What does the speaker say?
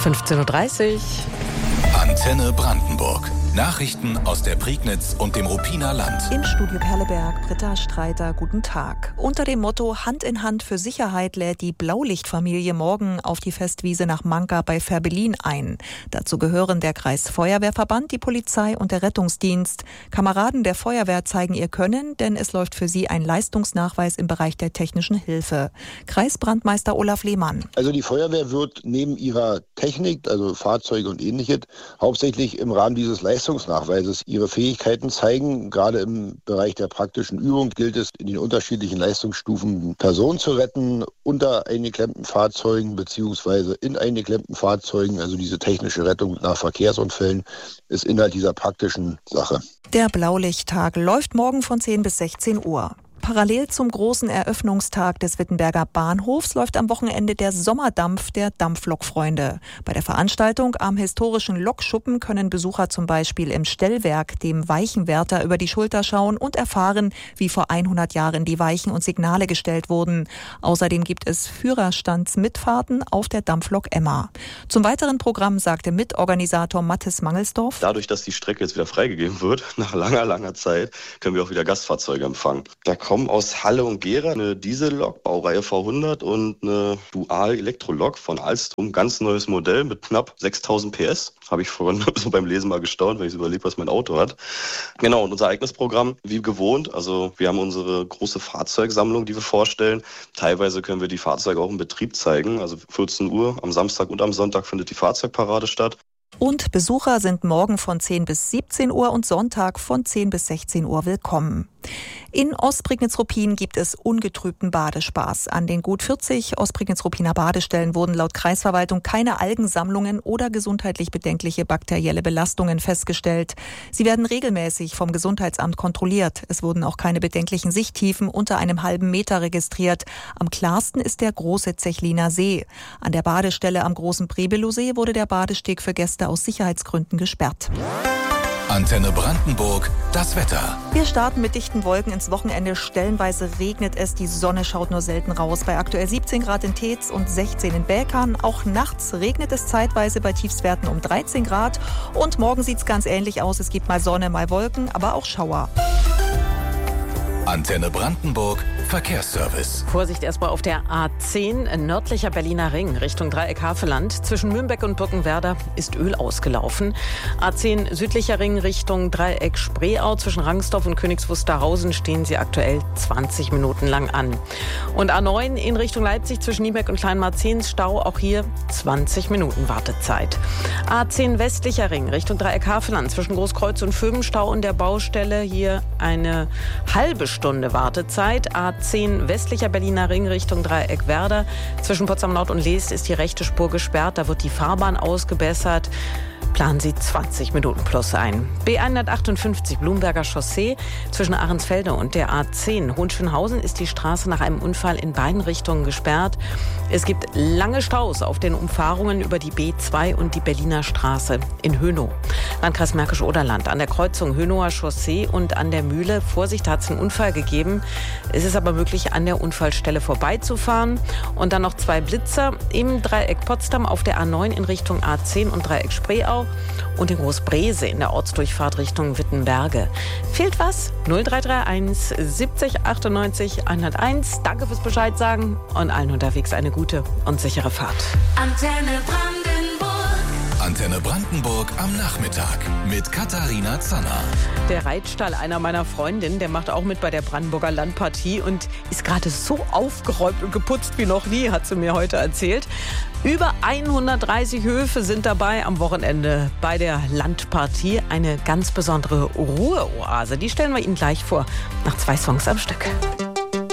15:30 Uhr. Antenne Brandenburg. Nachrichten aus der Prignitz und dem Ruppiner Land. Im Studio Perleberg, Britta Streiter, guten Tag. Unter dem Motto Hand in Hand für Sicherheit lädt die Blaulichtfamilie morgen auf die Festwiese nach Manka bei Ferbelin ein. Dazu gehören der Kreisfeuerwehrverband, die Polizei und der Rettungsdienst. Kameraden der Feuerwehr zeigen ihr Können, denn es läuft für sie ein Leistungsnachweis im Bereich der technischen Hilfe. Kreisbrandmeister Olaf Lehmann. Also die Feuerwehr wird neben ihrer Technik, also Fahrzeuge und Ähnliches, hauptsächlich im Rahmen dieses Leistungsnachweises ihre Fähigkeiten zeigen. Gerade im Bereich der praktischen Übung gilt es, in den unterschiedlichen Leistungsstufen Personen zu retten, unter eingeklemmten Fahrzeugen bzw. in eingeklemmten Fahrzeugen. Also diese technische Rettung nach Verkehrsunfällen ist Inhalt dieser praktischen Sache. Der Blaulichttag läuft morgen von 10 bis 16 Uhr. Parallel zum großen Eröffnungstag des Wittenberger Bahnhofs läuft am Wochenende der Sommerdampf der Dampflokfreunde. Bei der Veranstaltung am historischen Lokschuppen können Besucher zum Beispiel im Stellwerk dem Weichenwärter über die Schulter schauen und erfahren, wie vor 100 Jahren die Weichen und Signale gestellt wurden. Außerdem gibt es Führerstandsmitfahrten auf der Dampflok Emma. Zum weiteren Programm sagte Mitorganisator Mathis Mangelsdorf: Dadurch, dass die Strecke jetzt wieder freigegeben wird, nach langer Zeit, können wir auch wieder Gastfahrzeuge empfangen. Da kommen aus Halle und Gera eine Diesellok, Baureihe V100 und eine Dual-Elektrolok von Alstom. Ganz neues Modell mit knapp 6000 PS. Habe ich vorhin so beim Lesen mal gestaunt, wenn ich überlege, was mein Auto hat. Genau, und unser eigenes Programm, wie gewohnt. Also wir haben unsere große Fahrzeugsammlung, die wir vorstellen. Teilweise können wir die Fahrzeuge auch im Betrieb zeigen. Also 14 Uhr am Samstag und am Sonntag findet die Fahrzeugparade statt. Und Besucher sind morgen von 10 bis 17 Uhr und Sonntag von 10 bis 16 Uhr willkommen. In Ostprignitz-Ruppin gibt es ungetrübten Badespaß. An den gut 40 Ostprignitz-Ruppiner Badestellen wurden laut Kreisverwaltung keine Algensammlungen oder gesundheitlich bedenkliche bakterielle Belastungen festgestellt. Sie werden regelmäßig vom Gesundheitsamt kontrolliert. Es wurden auch keine bedenklichen Sichttiefen unter einem halben Meter registriert. Am klarsten ist der große Zechliner See. An der Badestelle am großen Prebelowsee wurde der Badesteg für Gäste aus Sicherheitsgründen gesperrt. Antenne Brandenburg, das Wetter. Wir starten mit dichten Wolken ins Wochenende. Stellenweise regnet es, die Sonne schaut nur selten raus. Bei aktuell 17 Grad in Tetz und 16 in Bäkern. Auch nachts regnet es zeitweise bei Tiefstwerten um 13 Grad. Und morgen sieht es ganz ähnlich aus. Es gibt mal Sonne, mal Wolken, aber auch Schauer. Antenne Brandenburg, Verkehrsservice. Vorsicht erstmal auf der A10, nördlicher Berliner Ring, Richtung Dreieck Havelland. Zwischen Mürnbeck und Birkenwerder ist Öl ausgelaufen. A10, südlicher Ring, Richtung Dreieck Spreeau. Zwischen Rangsdorf und Königs Wusterhausen stehen sie aktuell 20 Minuten lang an. Und A9 in Richtung Leipzig, zwischen Niebeck und Kleinmarzens, Stau. Auch hier 20 Minuten Wartezeit. A10, westlicher Ring, Richtung Dreieck Havelland. Zwischen Großkreuz und Föhmenstau und der Baustelle. Hier eine halbe Stunde Wartezeit. A10 westlicher Berliner Ring Richtung Dreieck Werder. Zwischen Potsdam Nord und Leest ist die rechte Spur gesperrt. Da wird die Fahrbahn ausgebessert. Planen Sie 20 Minuten plus ein. B158 Blumberger Chaussee. Zwischen Ahrensfelde und der A10 Hohenschönhausen ist die Straße nach einem Unfall in beiden Richtungen gesperrt. Es gibt lange Staus auf den Umfahrungen über die B2 und die Berliner Straße in Hönow. Landkreis Märkisch-Oderland. An der Kreuzung Hönower Chaussee und an der Mühle. Vorsicht, da hat es einen Unfall gegeben. Es ist aber möglich, an der Unfallstelle vorbeizufahren. Und dann noch 2 Blitzer im Dreieck Potsdam auf der A9 in Richtung A10 und Dreieck Spreeau. Und in Großbrese in der Ortsdurchfahrt Richtung Wittenberge. Fehlt was? 0331 70 98 101. Danke fürs Bescheid sagen und allen unterwegs eine gute und sichere Fahrt. Antenne Brandenburg. Antenne Brandenburg am Nachmittag mit Katharina Zanner. Der Reitstall einer meiner Freundinnen, der macht auch mit bei der Brandenburger Landpartie und ist gerade so aufgeräumt und geputzt wie noch nie, hat sie mir heute erzählt. Über 130 Höfe sind dabei am Wochenende bei der Landpartie. Eine ganz besondere Ruheoase. Die stellen wir Ihnen gleich vor, nach 2 Songs am Stück.